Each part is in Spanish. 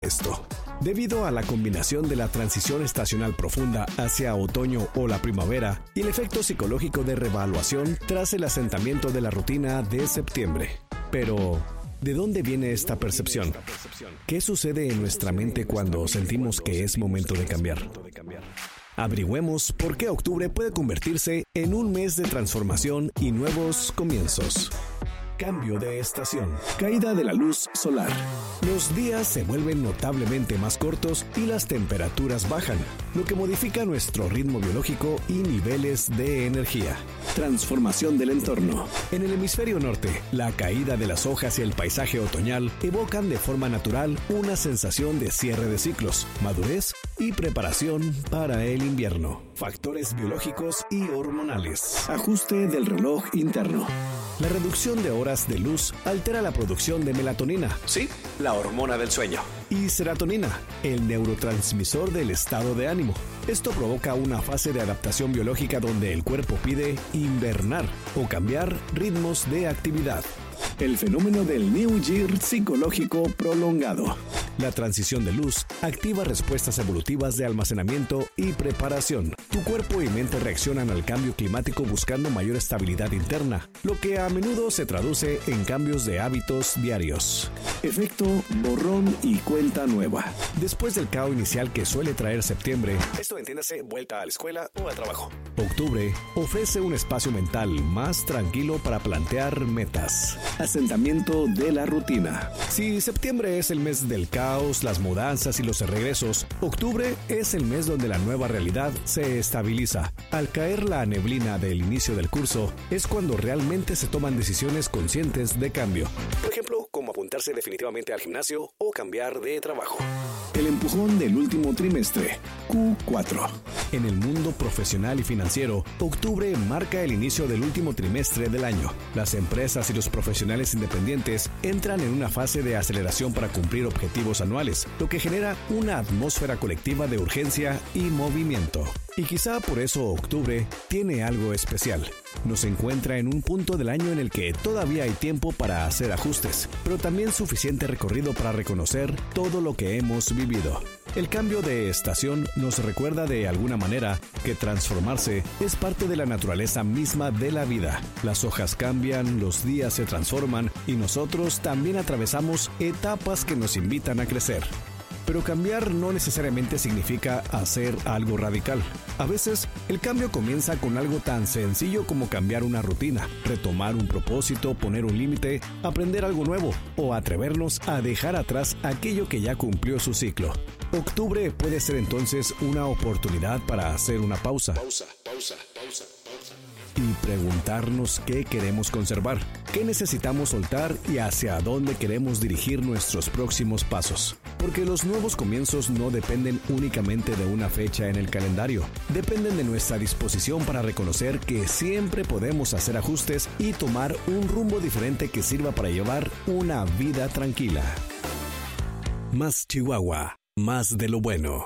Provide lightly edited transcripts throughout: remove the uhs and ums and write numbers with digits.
esto? Debido a la combinación de la transición estacional profunda hacia otoño o la primavera y el efecto psicológico de revaluación tras el asentamiento de la rutina de septiembre. Pero, ¿de dónde viene esta percepción? ¿Qué sucede en nuestra mente cuando sentimos que es momento de cambiar? Averigüemos por qué octubre puede convertirse en un mes de transformación y nuevos comienzos. Cambio de estación. Caída de la luz solar. Los días se vuelven notablemente más cortos y las temperaturas bajan, lo que modifica nuestro ritmo biológico y niveles de energía. Transformación del entorno. En el hemisferio norte, la caída de las hojas y el paisaje otoñal evocan de forma natural una sensación de cierre de ciclos, madurez y preparación para el invierno. Factores biológicos y hormonales. Ajuste del reloj interno. La reducción de horas de luz altera la producción de melatonina, sí, la hormona del sueño, y serotonina, el neurotransmisor del estado de ánimo. Esto provoca una fase de adaptación biológica donde el cuerpo pide invernar o cambiar ritmos de actividad. El fenómeno del New Year psicológico prolongado. La transición de luz activa respuestas evolutivas de almacenamiento y preparación. Tu cuerpo y mente reaccionan al cambio climático buscando mayor estabilidad interna, lo que a menudo se traduce en cambios de hábitos diarios. Efecto borrón y cuenta nueva. Después del caos inicial que suele traer septiembre, esto entiéndase vuelta a la escuela o al trabajo, octubre ofrece un espacio mental más tranquilo para plantear metas. Asentamiento de la rutina. Si septiembre es el mes del caos, las mudanzas y los regresos, octubre es el mes donde la nueva realidad se estabiliza. Al caer la neblina del inicio del curso, es cuando realmente se toman decisiones conscientes de cambio. Por ejemplo, como apuntarse definitivamente al gimnasio o cambiar de trabajo. El empujón del último trimestre, Q4. En el mundo profesional y financiero, octubre marca el inicio del último trimestre del año. Las empresas y los profesionales independientes entran en una fase de aceleración para cumplir objetivos anuales, lo que genera una atmósfera colectiva de urgencia y movimiento. Y quizá por eso octubre tiene algo especial. Nos encuentra en un punto del año en el que todavía hay tiempo para hacer ajustes, pero también suficiente recorrido para reconocer todo lo que hemos vivido. El cambio de estación nos recuerda de alguna manera que transformarse es parte de la naturaleza misma de la vida. Las hojas cambian, los días se transforman y nosotros también atravesamos etapas que nos invitan a crecer. Pero cambiar no necesariamente significa hacer algo radical. A veces, el cambio comienza con algo tan sencillo como cambiar una rutina, retomar un propósito, poner un límite, aprender algo nuevo o atrevernos a dejar atrás aquello que ya cumplió su ciclo. Octubre puede ser entonces una oportunidad para hacer una pausa. Y preguntarnos qué queremos conservar, qué necesitamos soltar y hacia dónde queremos dirigir nuestros próximos pasos. Porque los nuevos comienzos no dependen únicamente de una fecha en el calendario, dependen de nuestra disposición para reconocer que siempre podemos hacer ajustes y tomar un rumbo diferente que sirva para llevar una vida tranquila. Más Chihuahua, más de lo bueno.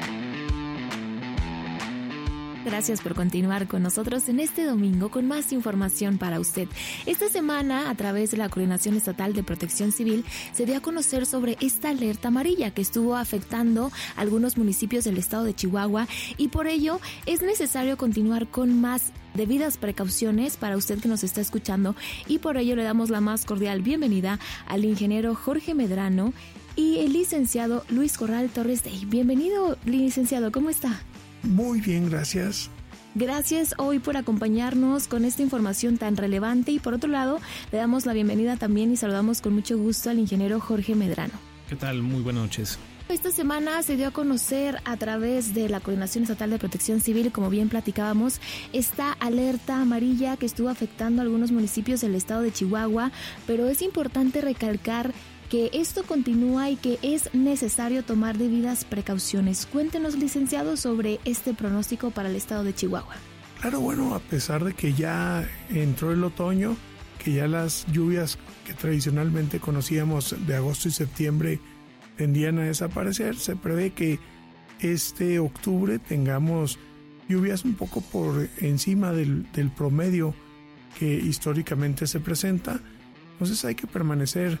Gracias por continuar con nosotros en este domingo con más información para usted. Esta semana, a través de la Coordinación Estatal de Protección Civil, se dio a conocer sobre esta alerta amarilla que estuvo afectando a algunos municipios del estado de Chihuahua y por ello es necesario continuar con más debidas precauciones para usted que nos está escuchando y por ello le damos la más cordial bienvenida al ingeniero Jorge Medrano y el licenciado Luis Corral Torres Day. Bienvenido, licenciado, ¿cómo está? Muy bien, gracias. Gracias hoy por acompañarnos con esta información tan relevante y por otro lado le damos la bienvenida también y saludamos con mucho gusto al ingeniero Jorge Medrano. ¿Qué tal? Muy buenas noches. Esta semana se dio a conocer a través de la Coordinación Estatal de Protección Civil, como bien platicábamos, esta alerta amarilla que estuvo afectando a algunos municipios del estado de Chihuahua, pero es importante recalcar que esto continúa y que es necesario tomar debidas precauciones. Cuéntenos, licenciado, sobre este pronóstico para el estado de Chihuahua. Claro, bueno, a pesar de que ya entró el otoño, que ya las lluvias que tradicionalmente conocíamos de agosto y septiembre tendían a desaparecer, se prevé que este octubre tengamos lluvias un poco por encima del promedio que históricamente se presenta. Entonces hay que permanecer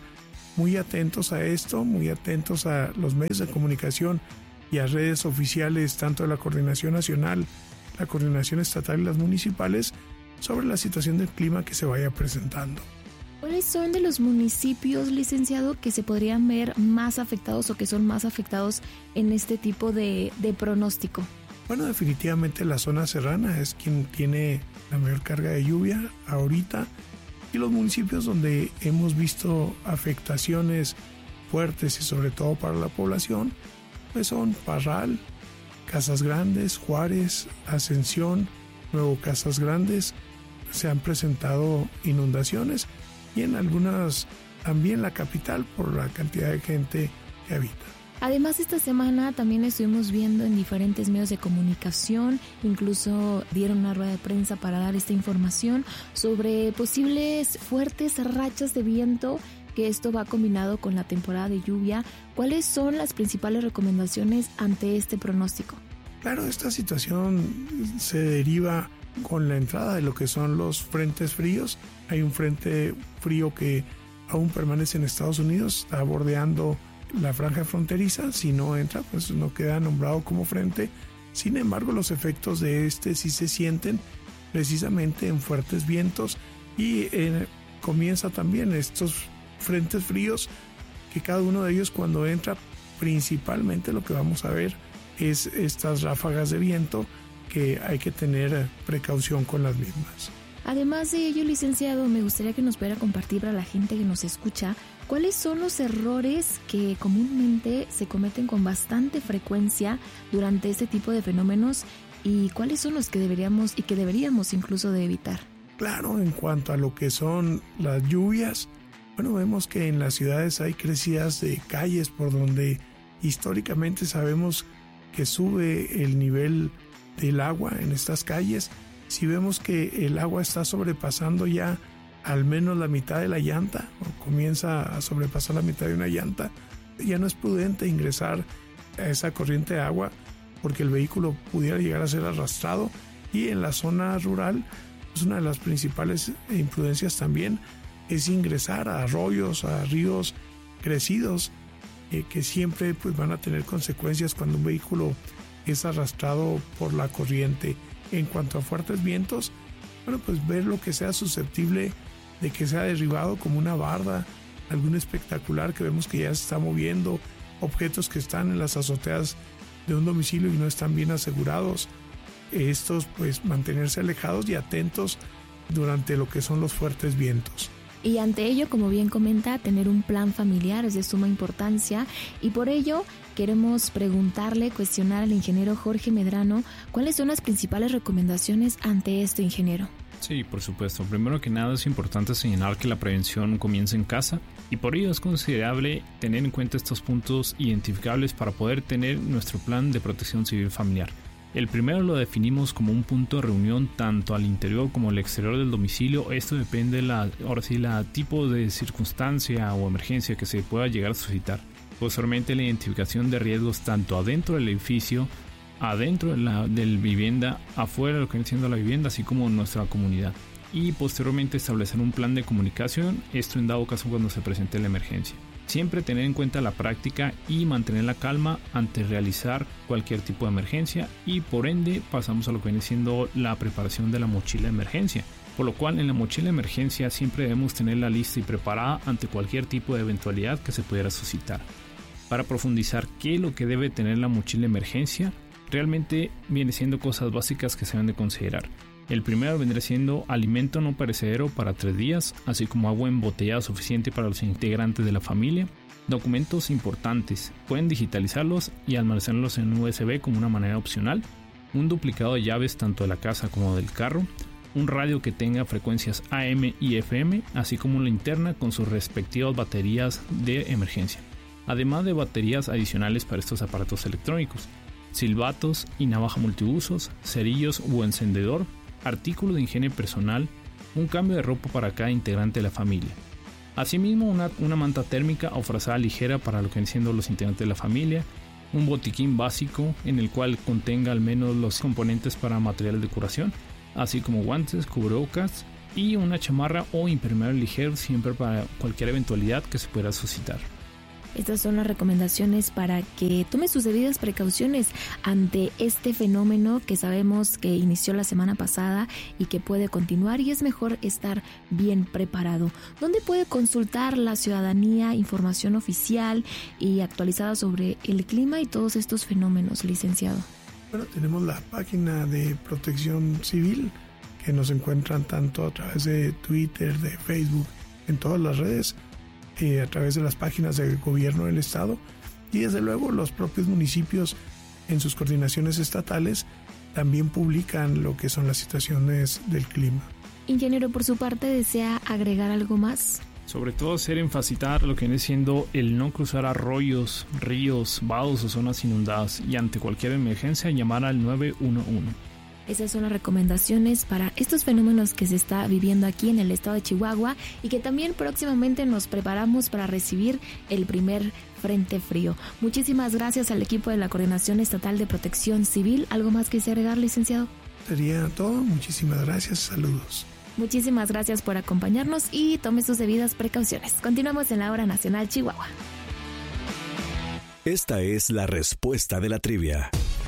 muy atentos a esto, muy atentos a los medios de comunicación y a redes oficiales, tanto de la Coordinación Nacional, la Coordinación Estatal y las municipales, sobre la situación del clima que se vaya presentando. ¿Cuáles son de los municipios, licenciado, que se podrían ver más afectados o que son más afectados en este tipo de pronóstico? Bueno, definitivamente la zona serrana es quien tiene la mayor carga de lluvia ahorita, y los municipios donde hemos visto afectaciones fuertes y sobre todo para la población, pues son Parral, Casas Grandes, Juárez, Ascensión, Nuevo Casas Grandes. Se han presentado inundaciones y en algunas también la capital por la cantidad de gente que habita. Además, esta semana también estuvimos viendo en diferentes medios de comunicación, incluso dieron una rueda de prensa para dar esta información sobre posibles fuertes rachas de viento, que esto va combinado con la temporada de lluvia. ¿Cuáles son las principales recomendaciones ante este pronóstico? Claro, esta situación se deriva con la entrada de lo que son los frentes fríos. Hay un frente frío que aún permanece en Estados Unidos, está bordeando la franja fronteriza. Si no entra, pues no queda nombrado como frente. Sin embargo, los efectos de este sí se sienten precisamente en fuertes vientos y comienza también estos frentes fríos, que cada uno de ellos cuando entra, principalmente lo que vamos a ver es estas ráfagas de viento, que hay que tener precaución con las mismas. Además de ello, licenciado, me gustaría que nos pudiera compartir para la gente que nos escucha cuáles son los errores que comúnmente se cometen con bastante frecuencia durante este tipo de fenómenos y cuáles son los que deberíamos incluso de evitar. Claro, en cuanto a lo que son las lluvias, bueno, vemos que en las ciudades hay crecidas de calles por donde históricamente sabemos que sube el nivel del agua en estas calles. Si vemos que el agua está sobrepasando ya al menos la mitad de la llanta, o comienza a sobrepasar la mitad de una llanta, ya no es prudente ingresar a esa corriente de agua porque el vehículo pudiera llegar a ser arrastrado. Y en la zona rural, pues una de las principales imprudencias también es ingresar a arroyos, a ríos crecidos, que siempre pues van a tener consecuencias cuando un vehículo es arrastrado por la corriente. En cuanto a fuertes vientos, bueno, pues ver lo que sea susceptible de que sea derribado, como una barda, algún espectacular que vemos que ya se está moviendo, objetos que están en las azoteas de un domicilio y no están bien asegurados. Estos pues mantenerse alejados y atentos durante lo que son los fuertes vientos. Y ante ello, como bien comenta, tener un plan familiar es de suma importancia, y por ello queremos cuestionar al ingeniero Jorge Medrano cuáles son las principales recomendaciones ante esto, ingeniero. Sí, por supuesto. Primero que nada es importante señalar que la prevención comienza en casa y por ello es considerable tener en cuenta estos puntos identificables para poder tener nuestro plan de protección civil familiar. El primero lo definimos como un punto de reunión tanto al interior como al exterior del domicilio. Esto depende de la tipo de circunstancia o emergencia que se pueda llegar a suscitar. Posteriormente, la identificación de riesgos tanto adentro del edificio, adentro de la vivienda, afuera de lo que viene siendo la vivienda, así como en nuestra comunidad. Y posteriormente establecer un plan de comunicación, esto en dado caso cuando se presente la emergencia. Siempre tener en cuenta la práctica y mantener la calma ante realizar cualquier tipo de emergencia, y por ende pasamos a lo que viene siendo la preparación de la mochila de emergencia. Por lo cual en la mochila de emergencia siempre debemos tenerla lista y preparada ante cualquier tipo de eventualidad que se pudiera suscitar. Para profundizar qué es lo que debe tener la mochila de emergencia, realmente viene siendo cosas básicas que se deben de considerar. El primero vendría siendo alimento no perecedero para 3 días, así como agua embotellada suficiente para los integrantes de la familia. Documentos importantes, pueden digitalizarlos y almacenarlos en USB como una manera opcional. Un duplicado de llaves tanto de la casa como del carro. Un radio que tenga frecuencias AM y FM, así como una linterna con sus respectivas baterías de emergencia. Además de baterías adicionales para estos aparatos electrónicos. Silbatos y navaja multiusos, cerillos u encendedor, artículos de higiene personal, un cambio de ropa para cada integrante de la familia. Asimismo, una manta térmica o frazada ligera para lo que vienen siendo los integrantes de la familia, un botiquín básico en el cual contenga al menos los componentes para material de decoración, así como guantes, cubrebocas, y una chamarra o impermeable ligero siempre para cualquier eventualidad que se pueda suscitar. Estas son las recomendaciones para que tome sus debidas precauciones ante este fenómeno que sabemos que inició la semana pasada y que puede continuar, y es mejor estar bien preparado. ¿Dónde puede consultar la ciudadanía información oficial y actualizada sobre el clima y todos estos fenómenos, licenciado? Bueno, tenemos la página de Protección Civil, que nos encuentran tanto a través de Twitter, de Facebook, en todas las redes, a través de las páginas del gobierno del estado, y desde luego los propios municipios en sus coordinaciones estatales también publican lo que son las situaciones del clima. Ingeniero, por su parte, ¿desea agregar algo más? Sobre todo hacer enfaticar lo que viene siendo el no cruzar arroyos, ríos, vados o zonas inundadas, y ante cualquier emergencia llamar al 911. Esas son las recomendaciones para estos fenómenos que se está viviendo aquí en el estado de Chihuahua, y que también próximamente nos preparamos para recibir el primer frente frío. Muchísimas gracias al equipo de la Coordinación Estatal de Protección Civil. ¿Algo más que desea agregar, licenciado? Sería todo. Muchísimas gracias. Saludos. Muchísimas gracias por acompañarnos y tome sus debidas precauciones. Continuamos en la Hora Nacional Chihuahua. Esta es la respuesta de la trivia.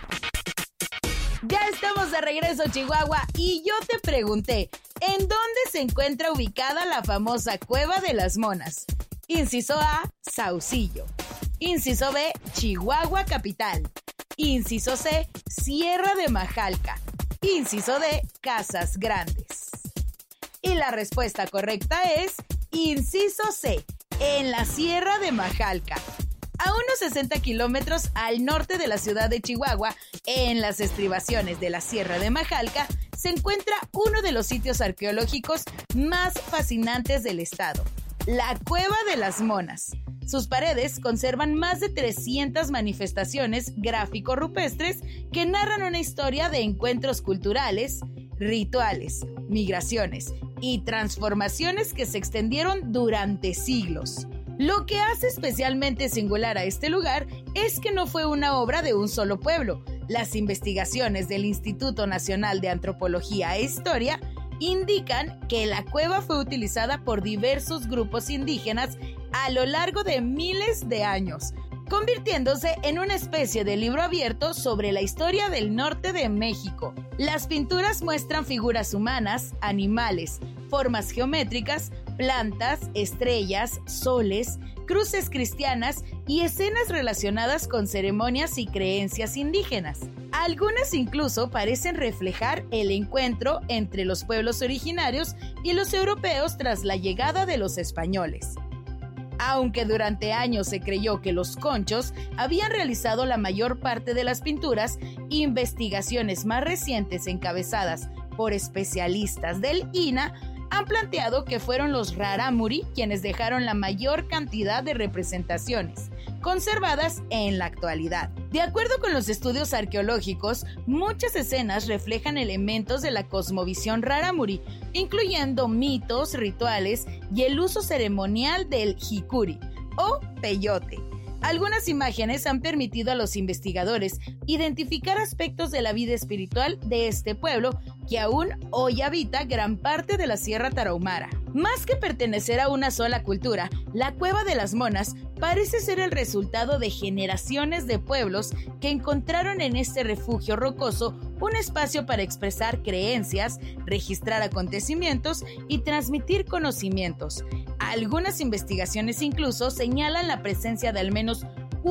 Ya estamos de regreso, Chihuahua, y yo te pregunté, ¿en dónde se encuentra ubicada la famosa Cueva de las Monas? Inciso A, Saucillo. Inciso B, Chihuahua capital. Inciso C, Sierra de Majalca. Inciso D, Casas Grandes. Y la respuesta correcta es inciso C, en la Sierra de Majalca. A unos 60 kilómetros al norte de la ciudad de Chihuahua, en las estribaciones de la Sierra de Majalca, se encuentra uno de los sitios arqueológicos más fascinantes del estado, la Cueva de las Monas. Sus paredes conservan más de 300 manifestaciones gráfico-rupestres que narran una historia de encuentros culturales, rituales, migraciones y transformaciones que se extendieron durante siglos. Lo que hace especialmente singular a este lugar es que no fue una obra de un solo pueblo. Las investigaciones del Instituto Nacional de Antropología e Historia indican que la cueva fue utilizada por diversos grupos indígenas a lo largo de miles de años, convirtiéndose en una especie de libro abierto sobre la historia del norte de México. Las pinturas muestran figuras humanas, animales, formas geométricas, plantas, estrellas, soles, cruces cristianas y escenas relacionadas con ceremonias y creencias indígenas. Algunas incluso parecen reflejar el encuentro entre los pueblos originarios y los europeos tras la llegada de los españoles. Aunque durante años se creyó que los conchos habían realizado la mayor parte de las pinturas, investigaciones más recientes encabezadas por especialistas del INAH han planteado que fueron los rarámuri quienes dejaron la mayor cantidad de representaciones conservadas en la actualidad. De acuerdo con los estudios arqueológicos, muchas escenas reflejan elementos de la cosmovisión rarámuri, incluyendo mitos, rituales y el uso ceremonial del jicuri o peyote. Algunas imágenes han permitido a los investigadores identificar aspectos de la vida espiritual de este pueblo que aún hoy habita gran parte de la Sierra Tarahumara. Más que pertenecer a una sola cultura, la Cueva de las Monas parece ser el resultado de generaciones de pueblos que encontraron en este refugio rocoso un espacio para expresar creencias, registrar acontecimientos y transmitir conocimientos. Algunas investigaciones incluso señalan la presencia de al menos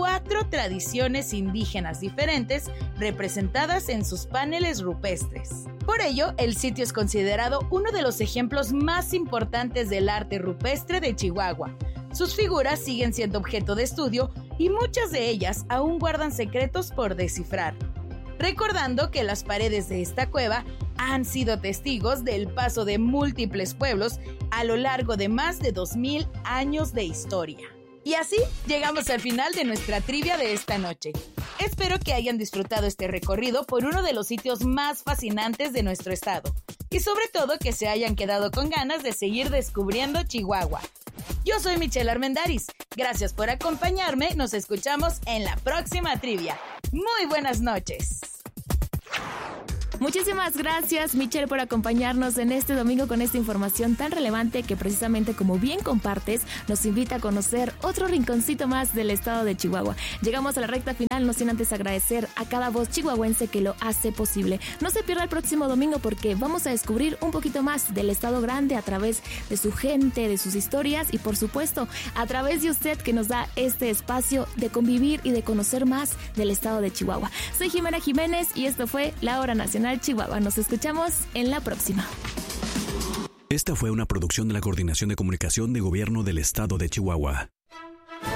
4 tradiciones indígenas diferentes representadas en sus paneles rupestres. Por ello, el sitio es considerado uno de los ejemplos más importantes del arte rupestre de Chihuahua. Sus figuras siguen siendo objeto de estudio y muchas de ellas aún guardan secretos por descifrar. Recordando que las paredes de esta cueva han sido testigos del paso de múltiples pueblos a lo largo de más de 2000 años de historia. Y así llegamos al final de nuestra trivia de esta noche. Espero que hayan disfrutado este recorrido por uno de los sitios más fascinantes de nuestro estado. Y sobre todo que se hayan quedado con ganas de seguir descubriendo Chihuahua. Yo soy Michelle Armendáriz. Gracias por acompañarme. Nos escuchamos en la próxima trivia. Muy buenas noches. Muchísimas gracias, Michelle, por acompañarnos en este domingo con esta información tan relevante que precisamente, como bien compartes, nos invita a conocer otro rinconcito más del estado de Chihuahua. Llegamos a la recta final, no sin antes agradecer a cada voz chihuahuense que lo hace posible. No se pierda el próximo domingo porque vamos a descubrir un poquito más del estado grande a través de su gente, de sus historias y, por supuesto, a través de usted que nos da este espacio de convivir y de conocer más del estado de Chihuahua. Soy Jimena Jiménez y esto fue La Hora Nacional Chihuahua. Nos escuchamos en la próxima. Esta fue una producción de la Coordinación de Comunicación de Gobierno del Estado de Chihuahua.